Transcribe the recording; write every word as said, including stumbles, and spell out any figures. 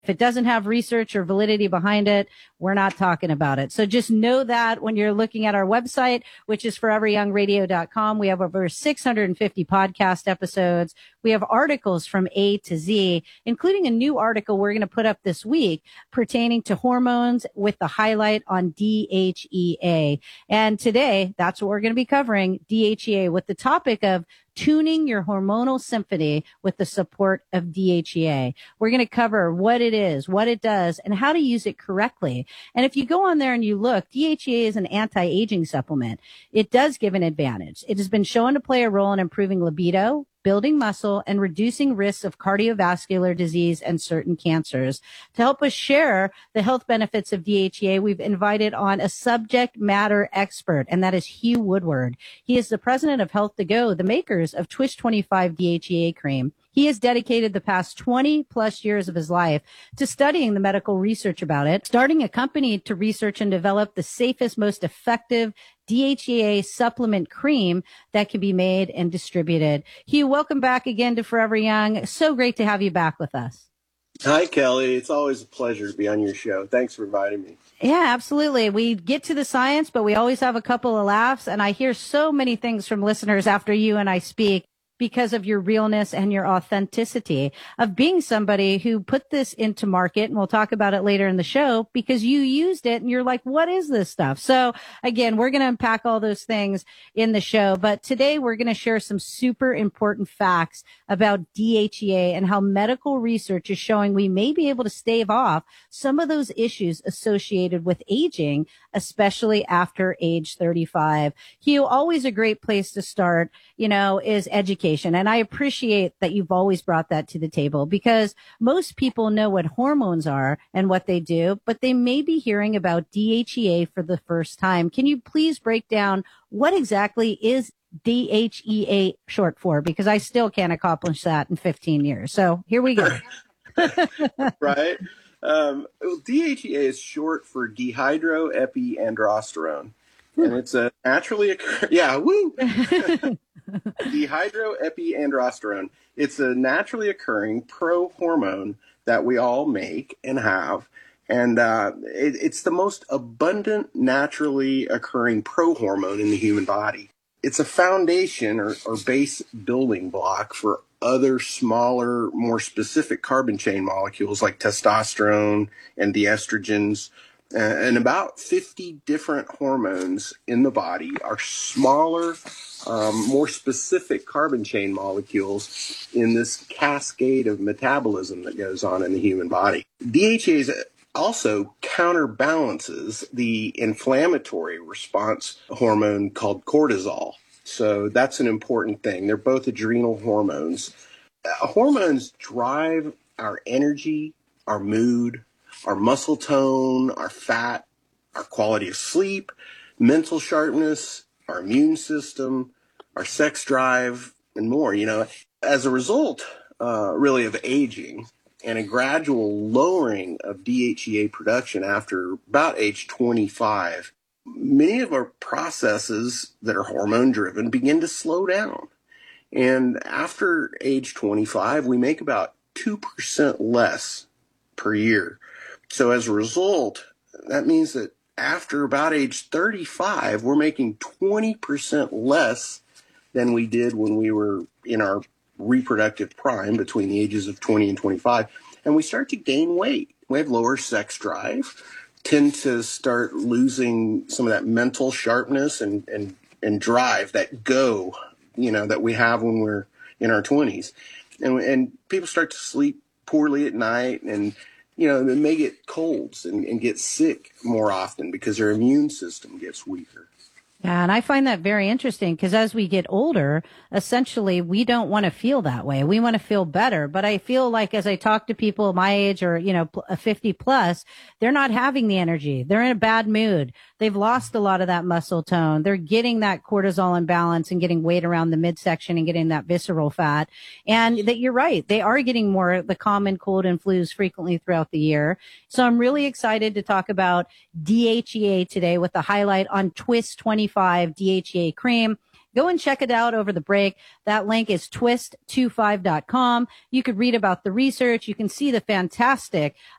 If it doesn't have research or validity behind it, we're not talking about it. So just know that when you're looking at our website, which is forever young radio dot com, we have over six hundred fifty podcast episodes. We have articles from A to Z, including a new article we're going to put up this week pertaining to hormones with the highlight on D H E A. And today, that's what we're going to be covering, D H E A, with the topic of tuning your hormonal symphony with the support of D H E A. We're going to cover what it is, what it does, and how to use it correctly. And if you go on there and you look, D H E A is an anti-aging supplement. It does give an advantage. It has been shown to play a role in improving libido, building muscle, and reducing risks of cardiovascular disease and certain cancers. To help us share the health benefits of D H E A, we've invited on a subject matter expert, and that is Hugh Woodward. He is the president of Health to Go, the makers of Twist twenty-five D H E A cream. He has dedicated the past twenty plus years of his life to studying the medical research about it, starting a company to research and develop the safest, most effective D H E A supplement cream that can be made and distributed. Hugh, welcome back again to Forever Young. So great to have you back with us. Hi, Kelly. It's always a pleasure to be on your show. Thanks for inviting me. Yeah, absolutely. We get to the science, but we always have a couple of laughs. And I hear so many things from listeners after you and I speak, because of your realness and your authenticity of being somebody who put this into market. And we'll talk about it later in the show because you used it and you're like, what is this stuff? So again, we're going to unpack all those things in the show. But today we're going to share some super important facts about D H E A and how medical research is showing we may be able to stave off some of those issues associated with aging, especially after age thirty-five. Hugh, always a great place to start, you know, is education. And I appreciate that you've always brought that to the table because most people know what hormones are and what they do, but they may be hearing about D H E A for the first time. Can you please break down what exactly is D H E A short for? Because I still can't accomplish that in fifteen years. So here we go. Right. Um, well, D H E A is short for dehydroepiandrosterone. And it's a naturally occurring, yeah, woo! Dehydroepiandrosterone. It's a naturally occurring pro-hormone that we all make and have. And uh, it, it's the most abundant, naturally occurring pro-hormone in the human body. It's a foundation or, or base building block for other smaller, more specific carbon chain molecules like testosterone and the estrogens. Uh, and about fifty different hormones in the body are smaller, um, more specific carbon chain molecules in this cascade of metabolism that goes on in the human body. D H E A also counterbalances the inflammatory response hormone called cortisol. So that's an important thing. They're both adrenal hormones. Uh, hormones drive our energy, our mood, our muscle tone, our fat, our quality of sleep, mental sharpness, our immune system, our sex drive, and more. You know, as a result, uh, really, of aging and a gradual lowering of D H E A production after about age twenty-five, many of our processes that are hormone-driven begin to slow down. And after age twenty-five, we make about two percent less per year. So as a result, that means that after about age thirty-five, we're making twenty percent less than we did when we were in our reproductive prime between the ages of twenty and twenty-five. And we start to gain weight. We have lower sex drive, tend to start losing some of that mental sharpness and, and, and drive, that go, you know, that we have when we're in our twenties. And, and people start to sleep poorly at night and, you know, they may get colds and, and get sick more often because their immune system gets weaker. Yeah, and I find that very interesting because as we get older, essentially, we don't want to feel that way. We want to feel better. But I feel like as I talk to people my age or, you know, fifty plus, they're not having the energy. They're in a bad mood. They've lost a lot of that muscle tone. They're getting that cortisol imbalance and getting weight around the midsection and getting that visceral fat. And that you're right. They are getting more the common cold and flus frequently throughout the year. So I'm really excited to talk about D H E A today with the highlight on Twist twenty-five D H E A cream. Go and check it out over the break. That link is twist twenty-five dot com. You could read about the research. You can see the fantastic